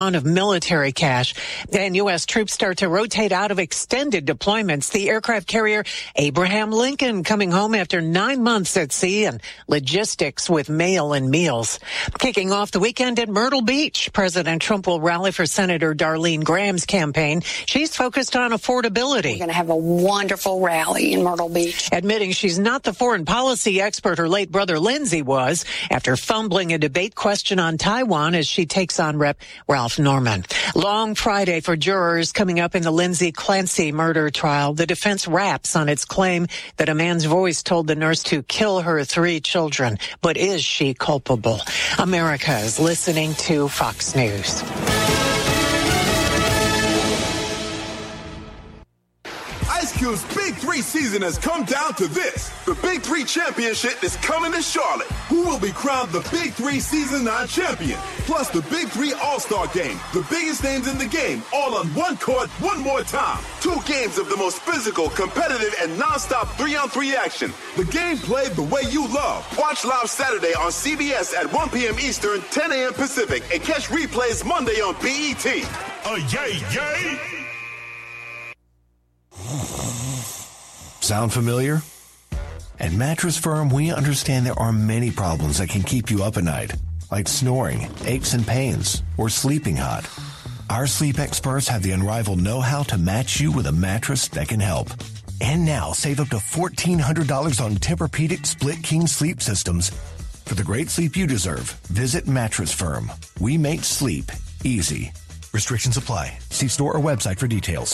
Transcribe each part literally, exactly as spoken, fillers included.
ton of military cash. And U S troops start to rotate out of extended deployments. The aircraft carrier Abraham Lincoln coming home after nine months at sea, and logistics with mail and meals. Kicking off the weekend at Myrtle Beach, President Trump will rally for Senator Darlene Graham's campaign. She's focused on affordability. We're going to have a wonderful rally in Myrtle Beach. Admitting she's not the foreign policy expert her late brother Lindsey was after fumbling a debate question on Taiwan as she takes on Representative Ralph Norman. Long Friday for jurors coming up in the Lindsay Clancy murder trial. The defense raps on its claim that a man's voice told the nurse to kill her three children. But is she culpable? America is listening to Fox News. Ice Cube's Big Three season has come down to this. The Big Three Championship is coming to Charlotte. Who will be crowned the Big Three Season nine champion? Plus the Big Three All-Star Game. The biggest names in the game, all on one court, one more time. Two games of the most physical, competitive, and non-stop three-on-three action. The game played the way you love. Watch live Saturday on C B S at one p.m. Eastern, ten a.m. Pacific, and catch replays Monday on B E T. A yay, yay! Sound familiar? At Mattress Firm, we understand there are many problems that can keep you up at night, like snoring, aches and pains, or sleeping hot. Our sleep experts have the unrivaled know-how to match you with a mattress that can help. And now, save up to fourteen hundred dollars on Tempur-Pedic Split King sleep systems. For the great sleep you deserve, visit Mattress Firm. We make sleep easy. Restrictions apply. See store or website for details.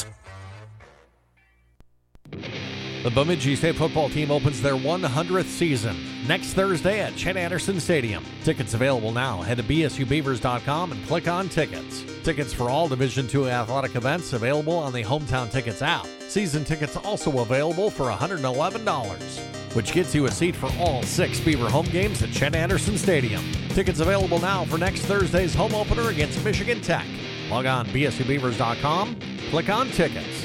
The Bemidji State football team opens their one hundredth season next Thursday at Chet Anderson Stadium. Tickets available now. Head to b s u beavers dot com and click on tickets. Tickets for all Division two athletic events available on the Hometown Tickets app. Season tickets also available for one hundred eleven dollars, which gets you a seat for all six Beaver home games at Chet Anderson Stadium. Tickets available now for next Thursday's home opener against Michigan Tech. Log on b s u beavers dot com, click on tickets.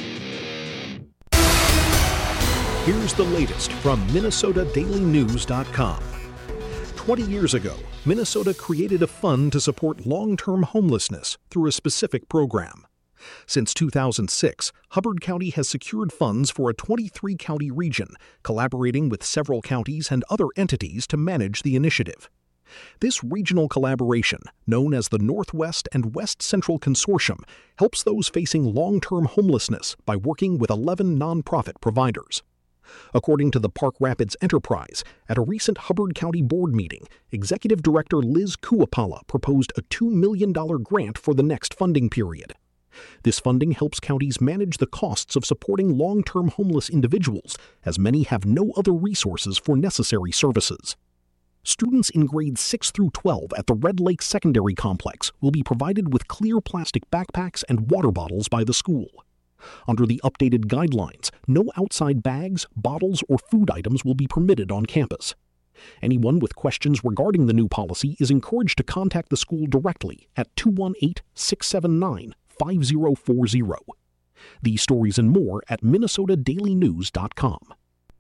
Here's the latest from Minnesota Daily News dot com. Twenty years ago, Minnesota created a fund to support long-term homelessness through a specific program. Since two thousand six, Hubbard County has secured funds for a twenty-three county region, collaborating with several counties and other entities to manage the initiative. This regional collaboration, known as the Northwest and West Central Consortium, helps those facing long-term homelessness by working with eleven nonprofit providers. According to the Park Rapids Enterprise, at a recent Hubbard County Board meeting, Executive Director Liz Kuapala proposed a two million dollars grant for the next funding period. This funding helps counties manage the costs of supporting long-term homeless individuals, as many have no other resources for necessary services. Students in grades six through twelve at the Red Lake Secondary Complex will be provided with clear plastic backpacks and water bottles by the school. Under the updated guidelines, no outside bags, bottles, or food items will be permitted on campus. Anyone with questions regarding the new policy is encouraged to contact the school directly at two one eight, six seven nine, five zero four zero. These stories and more at Minnesota Daily News dot com.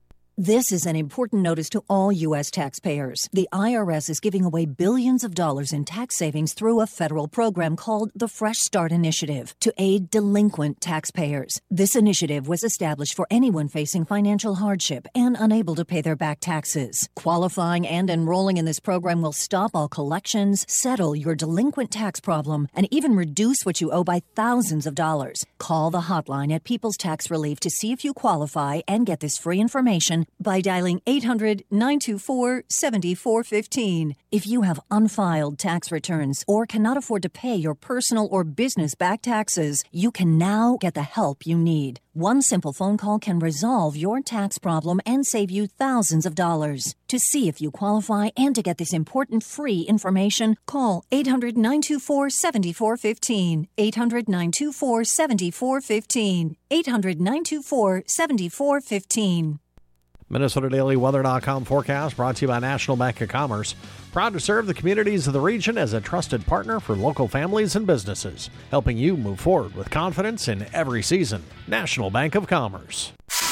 This is an important notice to all U S taxpayers. The I R S is giving away billions of dollars in tax savings through a federal program called the Fresh Start Initiative to aid delinquent taxpayers. This initiative was established for anyone facing financial hardship and unable to pay their back taxes. Qualifying and enrolling in this program will stop all collections, settle your delinquent tax problem, and even reduce what you owe by thousands of dollars. Call the hotline at People's Tax Relief to see if you qualify and get this free information by dialing eight hundred, nine two four, seven four one five. If you have unfiled tax returns or cannot afford to pay your personal or business back taxes, you can now get the help you need. One simple phone call can resolve your tax problem and save you thousands of dollars. To see if you qualify and to get this important free information, call eight hundred, nine two four, seven four one five, eight hundred, nine two four, seven four one five, eight hundred, nine two four, seven four one five. Minnesota Daily Weather dot com forecast brought to you by National Bank of Commerce. Proud to serve the communities of the region as a trusted partner for local families and businesses, helping you move forward with confidence in every season. National Bank of Commerce.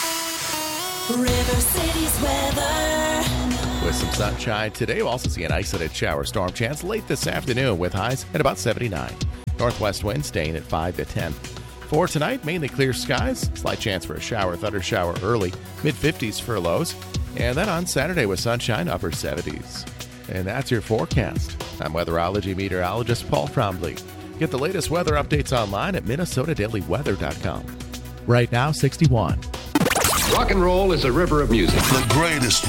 River City's weather. With some sunshine today, we'll also see an isolated shower storm chance late this afternoon with highs at about seventy-nine. Northwest wind staying at five to ten. For tonight, mainly clear skies. Slight chance for a shower, thunder shower early. mid-fifties for lows. And then on Saturday with sunshine, upper seventies. And that's your forecast. I'm weatherology meteorologist Paul Trombley. Get the latest weather updates online at minnesota daily weather dot com. Right now, sixty-one. Rock and roll is a river of music. The greatest